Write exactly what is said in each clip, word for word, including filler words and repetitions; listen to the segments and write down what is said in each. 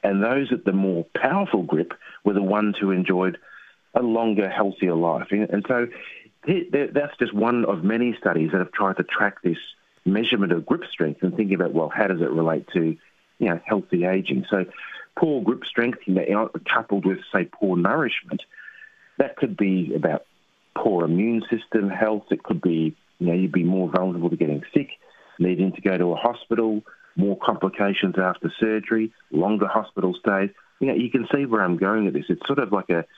And those at the more powerful grip were the ones who enjoyed a longer, healthier life. And so that's just one of many studies that have tried to track this measurement of grip strength and thinking about, well, how does it relate to, you know, healthy aging? So poor grip strength, you know, coupled with, say, poor nourishment, that could be about poor immune system health. It could be, you know, you'd be more vulnerable to getting sick, needing to go to a hospital, more complications after surgery, longer hospital stays. You know, you can see where I'm going with this. It's sort of like a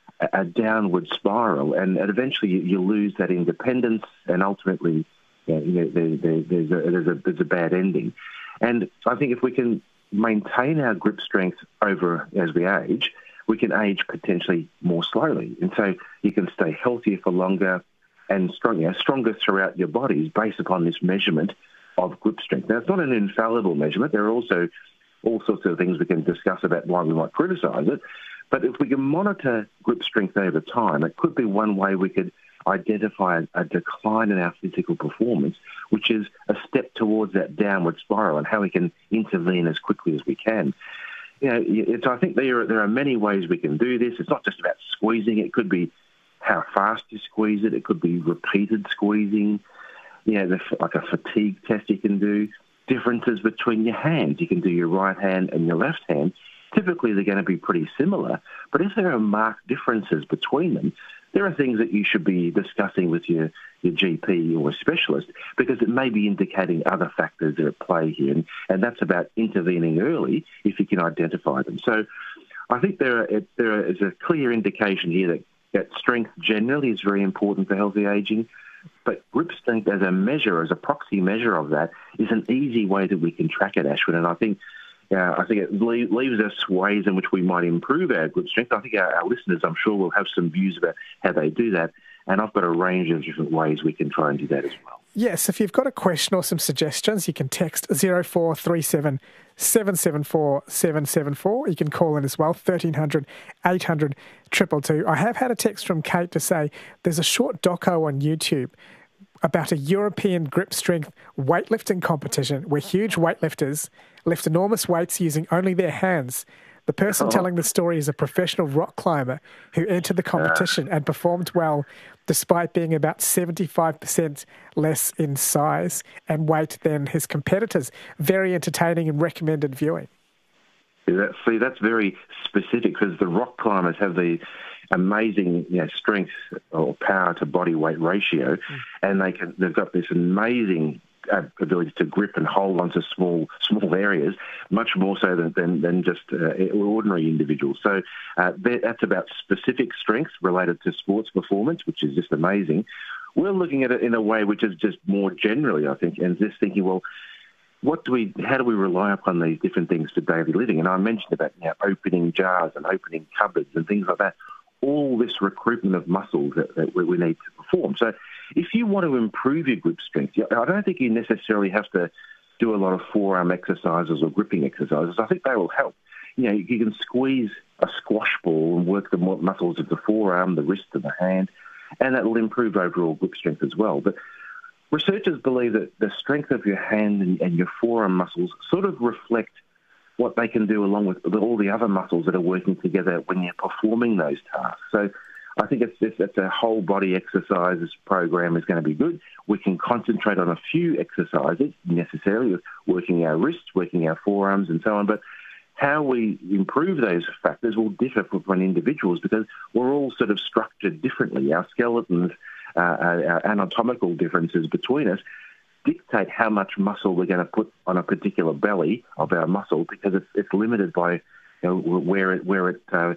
a downward spiral, and eventually you, you lose that independence, and ultimately, you know, there, there, there's, a, there's, a, there's a bad ending. And I think if we can maintain our grip strength over as we age, we can age potentially more slowly. And so you can stay healthier for longer and strong, you know, stronger throughout your bodies based upon this measurement of grip strength. Now, it's not an infallible measurement. There are also all sorts of things we can discuss about why we might criticise it. But if we can monitor grip strength over time, it could be one way we could identify a decline in our physical performance, which is a step towards that downward spiral, and how we can intervene as quickly as we can. You know, it's, I think there are, there are many ways we can do this. It's not just about squeezing. It could be how fast you squeeze it. It could be repeated squeezing. You know, the, like a fatigue test you can do. Differences between your hands. You can do your right hand and your left hand. Typically, they're going to be pretty similar. But if there are marked differences between them, there are things that you should be discussing with your, your G P or a specialist, because it may be indicating other factors that are at play here. And, and that's about intervening early if you can identify them. So I think there, are, there is a clear indication here that, that strength generally is very important for healthy aging. But grip strength as a measure, as a proxy measure of that, is an easy way that we can track it, Ashwin. And I think uh, I think it leave, leaves us ways in which we might improve our grip strength. I think our, our listeners, I'm sure, will have some views about how they do that. And I've got a range of different ways we can try and do that as well. Yes, if you've got a question or some suggestions, you can text zero four three seven, seven seven four, seven seven four. You can call in as well, thirteen hundred, eight hundred, two two two. I have had a text from Kate to say there's a short doco on YouTube about a European grip strength weightlifting competition where huge weightlifters lift enormous weights using only their hands. The person oh. telling the story is a professional rock climber who entered the competition and performed well despite being about seventy-five percent less in size and weight than his competitors. Very entertaining and recommended viewing. Yeah, that, see, that's very specific, because the rock climbers have the amazing, you know, strength or power to body weight ratio, mm. and they can, they've got this amazing uh, ability to grip and hold onto small small areas, much more so than than, than just uh, ordinary individuals. So uh, that's about specific strengths related to sports performance, which is just amazing. We're looking at it in a way which is just more generally, I think, and just thinking, well, what do we? How do we rely upon these different things for daily living? And I mentioned about, you know, opening jars and opening cupboards and things like that. All this recruitment of muscles that, that we need to perform. So if you want to improve your grip strength, I don't think you necessarily have to do a lot of forearm exercises or gripping exercises. I think they will help. You know, you can squeeze a squash ball and work the muscles of the forearm, the wrist, and the hand, and that will improve overall grip strength as well. But researchers believe that the strength of your hand and, and your forearm muscles sort of reflect what they can do along with all the other muscles that are working together when you're performing those tasks. So I think it's, it's, it's a whole body exercises program is going to be good. We can concentrate on a few exercises necessarily, with working our wrists, working our forearms and so on, but how we improve those factors will differ from individuals, because we're all sort of structured differently. Our skeletons, uh, our anatomical differences between us dictate how much muscle we're going to put on a particular belly of our muscle, because it's, it's limited by, you know, where it where it uh,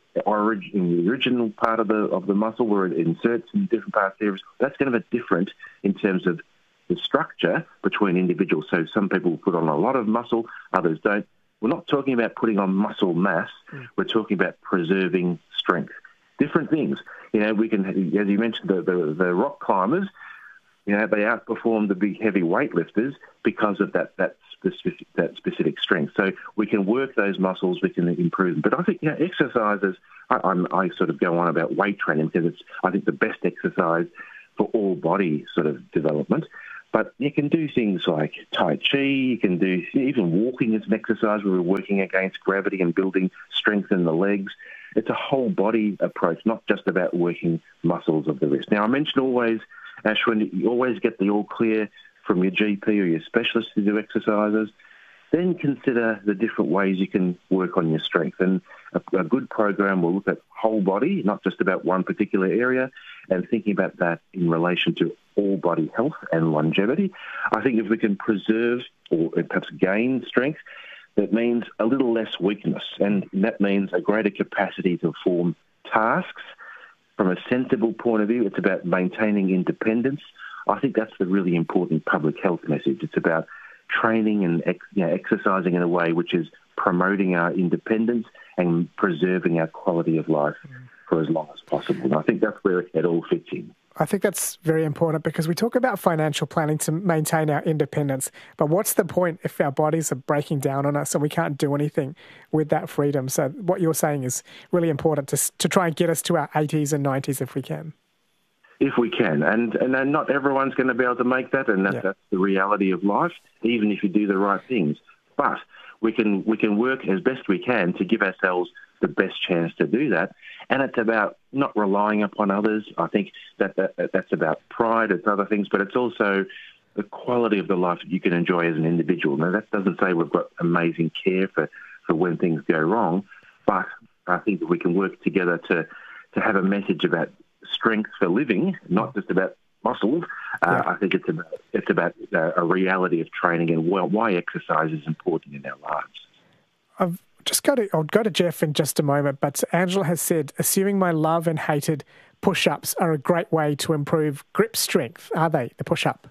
origin the original part of the of the muscle, where it inserts in different parts there. That's going to be different in terms of the structure between individuals. So some people put on a lot of muscle, others don't. We're not talking about putting on muscle mass. Mm. We're talking about preserving strength. Different things. You know, we can, as you mentioned, the the, the rock climbers. You know, they outperform the big heavy weightlifters because of that that specific that specific strength. So we can work those muscles, we can improve them. But I think, you know, exercises, I, I'm, I sort of go on about weight training because it's, I think, the best exercise for all body sort of development. But you can do things like Tai Chi, you can do even walking as an exercise where we're working against gravity and building strength in the legs. It's a whole body approach, not just about working muscles of the wrist. Now, I mentioned always, Ashwin, you always get the all clear from your G P or your specialist to do exercises. Then consider the different ways you can work on your strength. And a, a good program will look at whole body, not just about one particular area, and thinking about that in relation to all body health and longevity. I think if we can preserve or perhaps gain strength, that means a little less weakness, and that means a greater capacity to perform tasks. From a sensible point of view, it's about maintaining independence. I think that's the really important public health message. It's about training and ex, you know, exercising in a way which is promoting our independence and preserving our quality of life for as long as possible. And I think that's where it all fits in. I think that's very important because we talk about financial planning to maintain our independence, but what's the point if our bodies are breaking down on us and we can't do anything with that freedom? So what you're saying is really important to to try and get us to our eighties and nineties if we can. If we can. And and not everyone's going to be able to make that, and that, yeah. that's the reality of life, even if you do the right things. But we can we can work as best we can to give ourselves the best chance to do that. And it's about not relying upon others. I think that, that that's about pride, it's other things, but it's also the quality of the life that you can enjoy as an individual. Now, that doesn't say we've got amazing care for, for when things go wrong, but I think that we can work together to, to have a message about strength for living, not just about muscles. Uh, yeah. I think it's about, it's about uh, a reality of training and why exercise is important in our lives. I've Just go to, I'll go to Jeff in just a moment, but Angela has said, assuming my love and hated push-ups are a great way to improve grip strength. Are they, the push-up?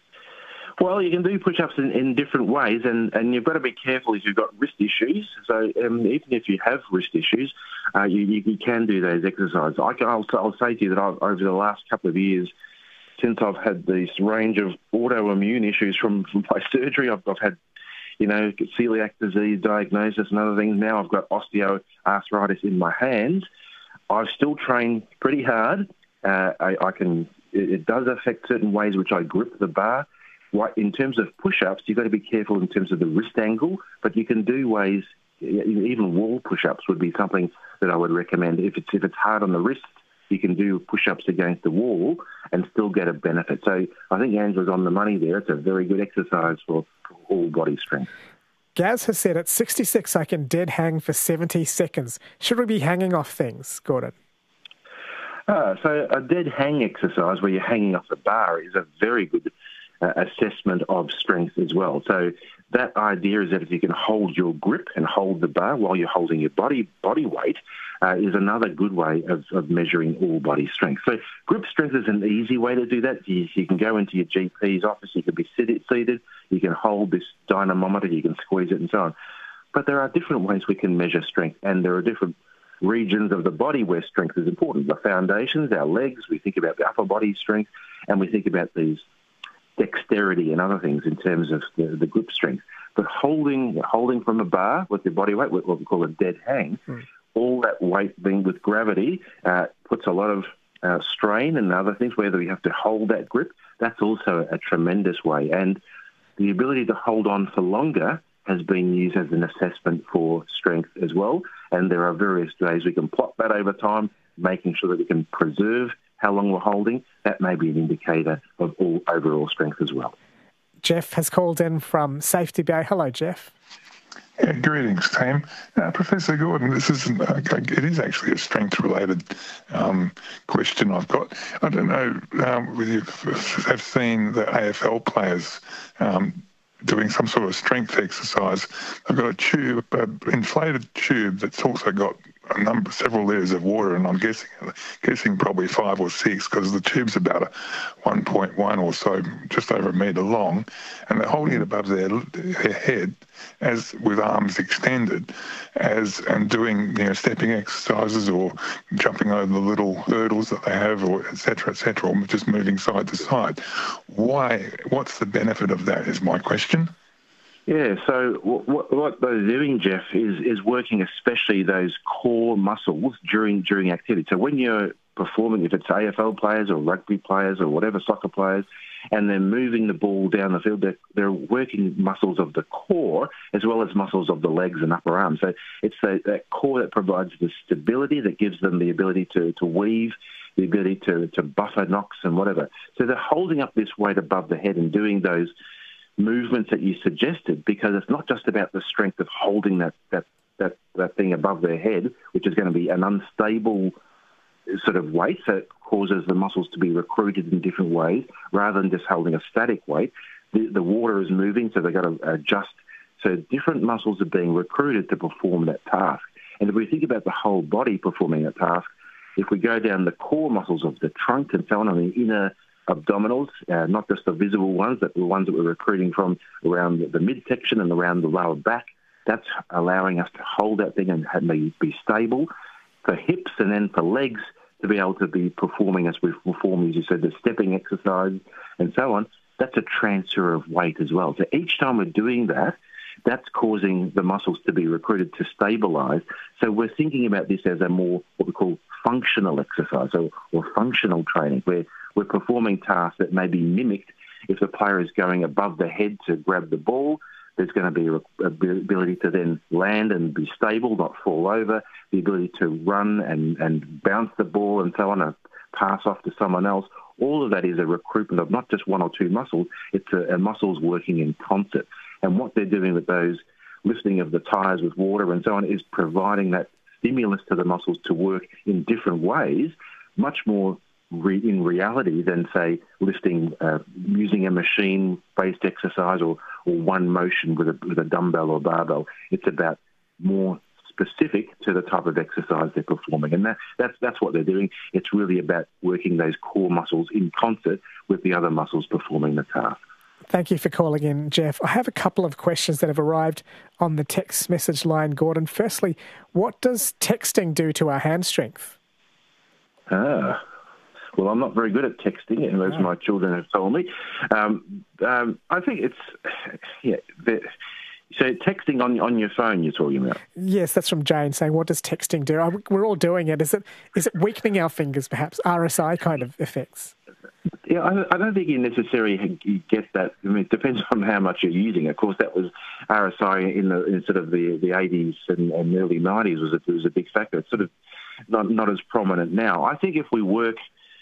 Well, you can do push-ups in, in different ways, and, and you've got to be careful if you've got wrist issues. So um, even if you have wrist issues, uh, you, you, you can do those exercises. I can, I'll, I'll say to you that I've, over the last couple of years, since I've had this range of autoimmune issues from, from my surgery, I've, I've had you know, celiac disease diagnosis and other things. Now I've got osteoarthritis in my hands. I've still trained pretty hard. Uh, I, I can. It, it does affect certain ways which I grip the bar. In terms of push-ups, you've got to be careful in terms of the wrist angle, but you can do ways, even wall push-ups would be something that I would recommend. If it's if it's hard on the wrist, you can do push-ups against the wall and still get a benefit. So I think Angela's on the money there. It's a very good exercise for, for all body strength. Gaz has said at sixty-six, I can dead hang for seventy seconds. Should we be hanging off things, Gordon? Uh, so a dead hang exercise where you're hanging off the bar is a very good uh, assessment of strength as well. So that idea is that if you can hold your grip and hold the bar while you're holding your body body weight, Uh, is another good way of, of measuring all body strength. So grip strength is an easy way to do that. You, you can go into your G P's office, you can be seated, seated, you can hold this dynamometer, you can squeeze it and so on. But there are different ways we can measure strength, and there are different regions of the body where strength is important. The foundations, our legs, we think about the upper body strength, and we think about these dexterity and other things in terms of the, the grip strength. But holding holding from a bar with your body weight, what we call a dead hang, mm. all that weight being with gravity uh, puts a lot of uh, strain and other things, whether you have to hold that grip. That's also a tremendous way. And the ability to hold on for longer has been used as an assessment for strength as well. And there are various ways we can plot that over time, making sure that we can preserve how long we're holding. That may be an indicator of all overall strength as well. Jeff has called in from Safety Bay. Hello, Jeff. Yeah, greetings, team. Uh, Professor Gordon, this isn't, uh, it is actually a strength-related um, question I've got. I don't know um, whether you have seen the A F L players um, doing some sort of strength exercise. I've got a tube, an inflated tube that's also got a number, several layers of water, and I'm guessing, guessing probably five or six, because the tube's about a one point one or so, just over a metre long, and they're holding it above their, their head, as with arms extended, as and doing you know stepping exercises or jumping over the little hurdles that they have, or et cetera, et cetera, or just moving side to side. Why? What's the benefit of that? Is my question. Yeah, so what, what they're doing, Jeff, is is working especially those core muscles during during activity. So when you're performing, if it's A F L players or rugby players or whatever, soccer players, and they're moving the ball down the field, they're, they're working muscles of the core as well as muscles of the legs and upper arms. So it's the, that core that provides the stability, that gives them the ability to, to weave, the ability to, to buffer knocks and whatever. So they're holding up this weight above the head and doing those movements that you suggested, because it's not just about the strength of holding that, that, that, that thing above their head, which is going to be an unstable sort of weight, so it causes the muscles to be recruited in different ways rather than just holding a static weight. The, the water is moving, so they've got to adjust. So different muscles are being recruited to perform that task. And if we think about the whole body performing that task, if we go down the core muscles of the trunk and so on, on the inner abdominals, uh, not just the visible ones, but the ones that we're recruiting from around the, the midsection and around the lower back, that's allowing us to hold that thing and have, be, be stable. For hips and then for legs, to be able to be performing as we perform, as you said, the stepping exercise and so on, that's a transfer of weight as well. So each time we're doing that, that's causing the muscles to be recruited to stabilise. So we're thinking about this as a more, what we call functional exercise or, or functional training, where we're performing tasks that may be mimicked. If the player is going above the head to grab the ball, there's going to be a ability to then land and be stable, not fall over, the ability to run and, and bounce the ball and so on, and pass off to someone else. All of that is a recruitment of not just one or two muscles, it's a, a muscles working in concert. And what they're doing with those lifting of the tyres with water and so on is providing that stimulus to the muscles to work in different ways, much more re- in reality than, say, lifting, uh, using a machine-based exercise or, or one motion with a, with a dumbbell or barbell. It's about more specific to the type of exercise they're performing. And that, that's, that's what they're doing. It's really about working those core muscles in concert with the other muscles performing the task. Thank you for calling in, Jeff. I have a couple of questions that have arrived on the text message line, Gordon. Firstly, what does texting do to our hand strength? Ah, well, I'm not very good at texting, as oh. my children have told me. Um, um, I think it's, yeah, so texting on on your phone you're talking about? Yes, that's from Jane saying, what does texting do? We're all doing it. Is it is it weakening our fingers, perhaps, R S I kind of effects? Yeah, I, I don't think you necessarily get that. I mean, it depends on how much you're using it. Of course, that was R S I in the in sort of the, the eighties and, and early nineties was a, was a big factor. It's sort of not not as prominent now. I think if we work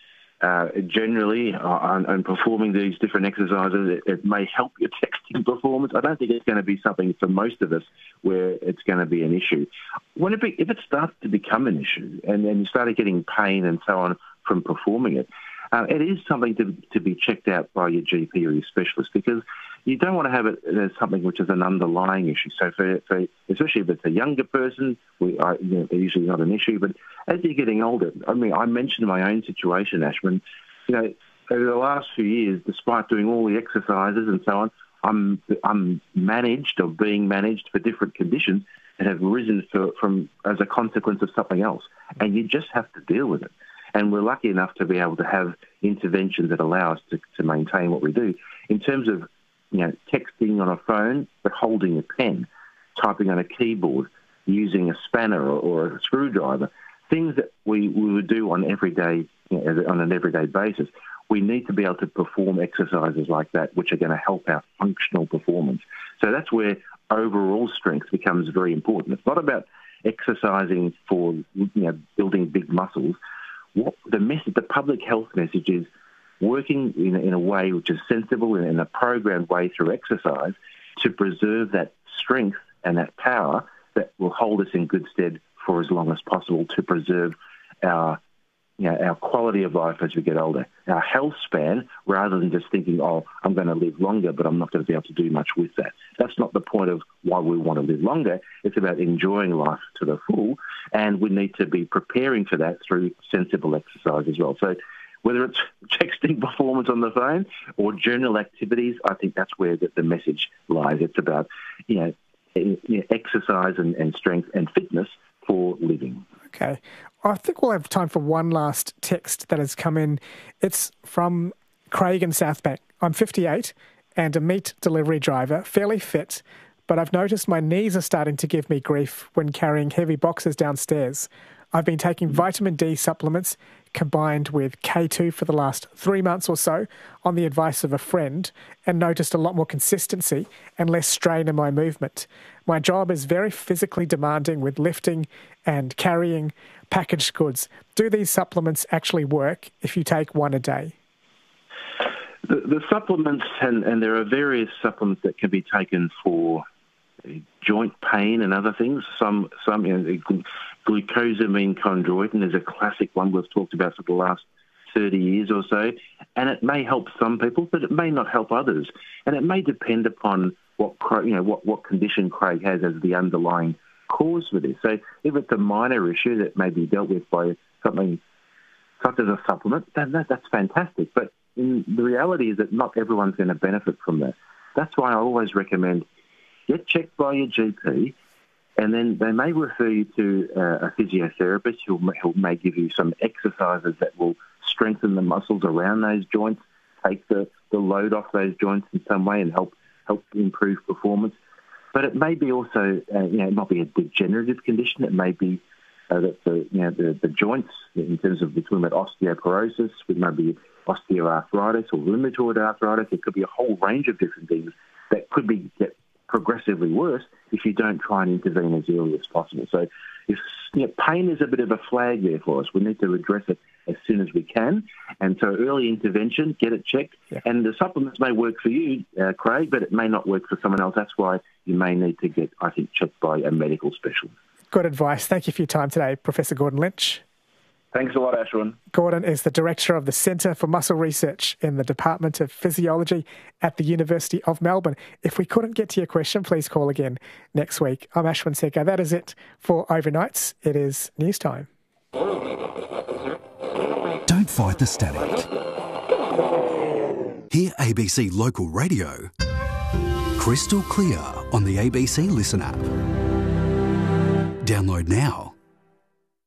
uh, generally on, on performing these different exercises, it, it may help your texting performance. I don't think it's going to be something for most of us where it's going to be an issue. When it be, if it starts to become an issue and then you started getting pain and so on from performing it, Uh, it is something to, to be checked out by your G P or your specialist, because you don't want to have it as something which is an underlying issue. So, for, for especially if it's a younger person, we, I, you know, they're usually not an issue. But as you're getting older, I mean, I mentioned my own situation, Ashman. You know, over the last few years, despite doing all the exercises and so on, I'm I'm managed or being managed for different conditions that have risen for, from as a consequence of something else, and you just have to deal with it. And we're lucky enough to be able to have interventions that allow us to, to maintain what we do. In terms of, you know, texting on a phone, but holding a pen, typing on a keyboard, using a spanner or, or a screwdriver, things that we, we would do on everyday, you know, on an everyday basis. We need to be able to perform exercises like that, which are going to help our functional performance. So that's where overall strength becomes very important. It's not about exercising for, you know, building big muscles. What the message, the public health message is working in, in a way which is sensible and in a programmed way through exercise to preserve that strength and that power that will hold us in good stead for as long as possible, to preserve our, you know, our quality of life as we get older, our health span, rather than just thinking, oh, I'm going to live longer, but I'm not going to be able to do much with that. That's not the point of why we want to live longer. It's about enjoying life to the full, and we need to be preparing for that through sensible exercise as well. So whether it's texting performance on the phone or general activities, I think that's where the, the message lies. It's about, you know, you know exercise and, and strength and fitness for living. Okay. I think we'll have time for one last text that has come in. It's from Craig in Southbank. I'm fifty-eight and a meat delivery driver, fairly fit, but I've noticed my knees are starting to give me grief when carrying heavy boxes downstairs. I've been taking vitamin D supplements combined with K two for the last three months or so on the advice of a friend and noticed a lot more consistency and less strain in my movement. My job is very physically demanding with lifting and carrying packaged goods. Do these supplements actually work if you take one a day? The, the supplements, and, and there are various supplements that can be taken for joint pain and other things. Some, some you know, glucosamine chondroitin is a classic one we've talked about for the last thirty years or so, and it may help some people, but it may not help others, and it may depend upon what you know what, what condition Craig has as the underlying cause for this. So if it's a minor issue that may be dealt with by something such as a supplement, then that, that's fantastic. But in, the reality is that not everyone's going to benefit from that. That's why I always recommend get checked by your G P, and then they may refer you to uh, a physiotherapist who, who may give you some exercises that will strengthen the muscles around those joints, take the, the load off those joints in some way and help help improve performance. But it may be also, uh, you know, it might be a degenerative condition. It may be uh, that the, you know, the, the joints, in terms of between osteoporosis, it might be osteoarthritis or rheumatoid arthritis. It could be a whole range of different things that could be get progressively worse if you don't try and intervene as early as possible. So if you know, pain is a bit of a flag there for us, we need to address it as soon as we can. And so early intervention, get it checked. Yeah. And the supplements may work for you, uh, Craig, but it may not work for someone else. That's why you may need to get, I think, checked by a medical specialist. Good advice. Thank you for your time today, Professor Gordon Lynch. Thanks a lot, Ashwin. Gordon is the Director of the Centre for Muscle Research in the Department of Physiology at the University of Melbourne. If we couldn't get to your question, please call again next week. I'm Ashwin Secker. That is it for Overnights. It is news time. Don't fight the static. Hear A B C Local Radio crystal clear on the A B C Listen app. Download now.